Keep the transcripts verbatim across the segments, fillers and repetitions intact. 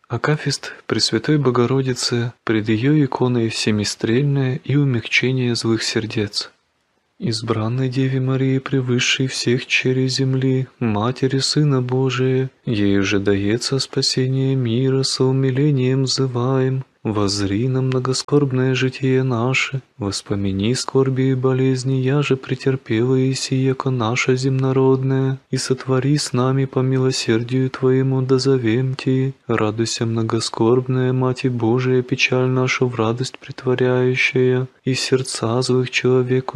Акафист Пресвятой Богородицы пред ее иконой всемистрельное и умягчение злых сердец. Избранной Деве Марии, превысшей всех черей земли, Матери Сына Божия, ей же дается спасение мира, со умилением взываем. Воззри на многоскорбное житие наше, воспомини скорби и болезни, я же претерпела и сияко наша земнородная, и сотвори с нами по милосердию Твоему, дозовем Ти. Радуйся, многоскорбная Мати Божия, печаль нашу в радость притворяющая, и сердца злых человек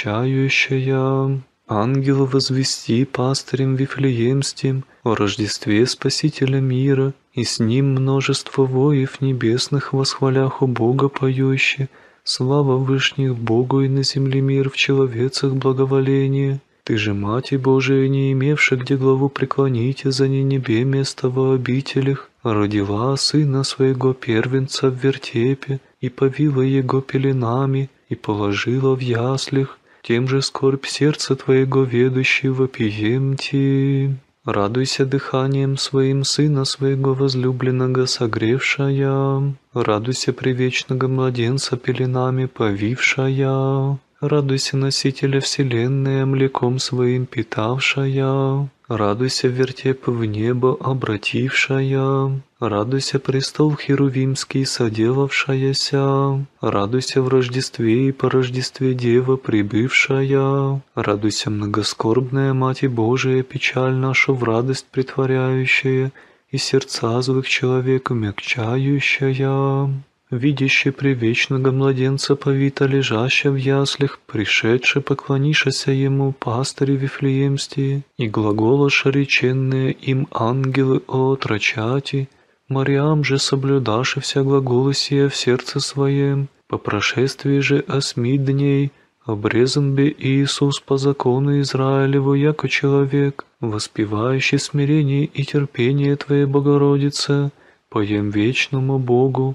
умягчающая. Ангела возвести пастырем Вифлеемским о Рождестве Спасителя мира, и с ним множество воев небесных восхвалях у Бога поюще, слава вышних Богу и на земле мир в человецах благоволение. Ты же, Мати Божия, не имевши где главу преклоните за небе место во обителях, родила Сына Своего первенца в вертепе, и повила Его пеленами, и положила в яслях, тем же скорбь сердца Твоего ведущего вопием Ти. Радуйся дыханием Своим Сына Своего возлюбленного согревшая, радуйся привечного младенца пеленами повившая, радуйся носителя вселенной млеком Своим питавшая, радуйся вертеп в небо обратившая, радуйся престол херувимский соделавшаяся, радуйся в Рождестве и по Рождестве Дева прибывшая, радуйся многоскорбная Мати Божия, печаль нашу в радость притворяющая, и сердца злых человек умягчающая. Видяще привечного младенца повита лежаща в яслях, пришедше поклонишася ему пастыри Вифлеемские, и глаголоша реченные им ангелы о отрочати, Мариам же соблюдаши вся глаголы сия в сердце своем, по прошествии же осьми дней обрезан бы Иисус по закону Израилеву, яко человек, воспевающий смирение и терпение Твоей Богородице, поем вечному Богу,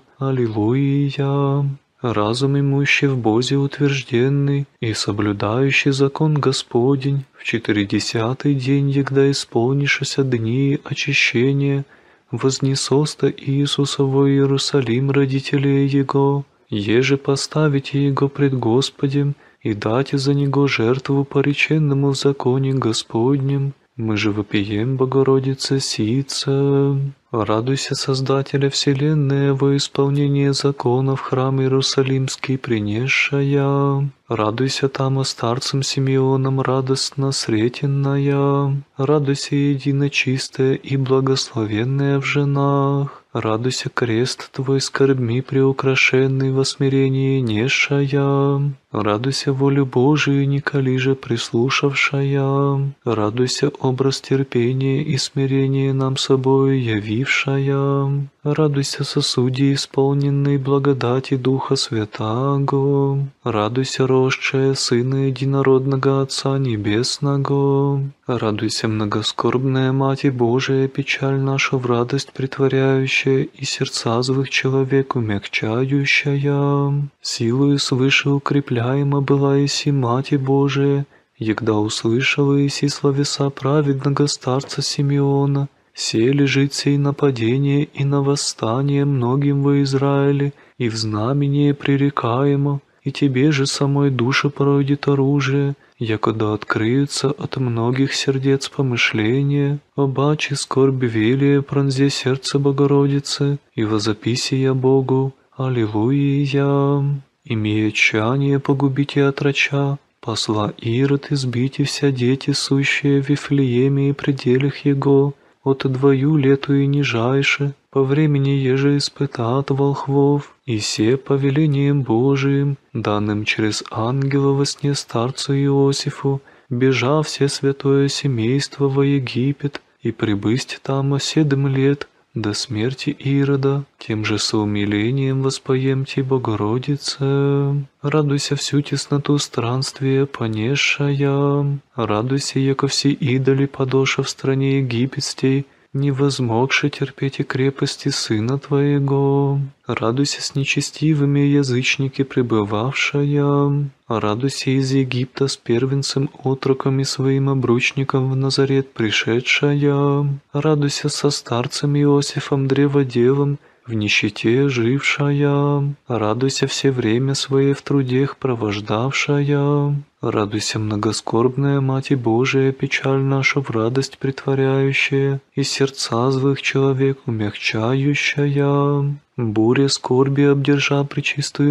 Аллилуйя. Разум имущий в Бозе утвержденный и соблюдающий закон Господень, в четыредесятый день, егда исполнишься дни очищения, вознесоста Иисуса во Иерусалим родителей Его, еже поставите Его пред Господем и дате за Него жертву пореченному в законе Господнем. Мы же вопием, Богородице, сица. Радуйся, Создателя вселенной, во исполнение закона в храм Иерусалимский принесшая. Радуйся там, старцем Симеоном, радостно сретенная. Радуйся, едино чистая и благословенная в женах. Радуйся, крест Твой скорбми преукрашенный во смирении несшая. Радуйся, волю Божию николи же прислушавшая. Радуйся, образ терпения и смирения нам собою явившая. Радуйся, сосуде исполненной благодати Духа Святаго. Радуйся, росшая Сына Единородного Отца Небесного. Радуйся, многоскорбная Мати Божия, печаль нашу в радость притворяющая и сердца злых человек умягчающая. Силою свыше укрепляема была иси Мати Божия, егда услышала иси словеса праведного старца Симеона, се лежит сей нападение и на восстание многим во Израиле, и в знамение пререкаемо, и тебе же самой душе пройдет оружие, якогда открыются от многих сердец помышления, обаче скорбь велия пронзе сердце Богородицы, и возописи я Богу, Аллилуйя. Имея чание погубить и отроча, посла Ирод избить и вся дети, сущие в Вифлееме и пределах его, от двою лету и нижайше, по времени еже испытат волхвов, и се повелением Божиим, данным через ангела во сне старцу Иосифу, бежа все святое семейство во Египет, и прибысть там седем лет, до смерти Ирода, тем же соумилением воспоемте Богородице. Радуйся всю тесноту странствия понесшая, радуйся, яко все идоли подоша в стране египетской, не возмогши терпеть и крепости Сына Твоего. Радуйся с нечестивыми язычники пребывавшая, радуйся из Египта с первенцем отроком и своим обручником в Назарет пришедшая, радуйся со старцем Иосифом древоделом, в нищете жившая, радуйся все время свое в трудех провождавшая, радуйся, многоскорбная Мать Божия, печаль нашу в радость претворяющая, и сердца злых человек умягчающая, буря скорби обдержа пречистую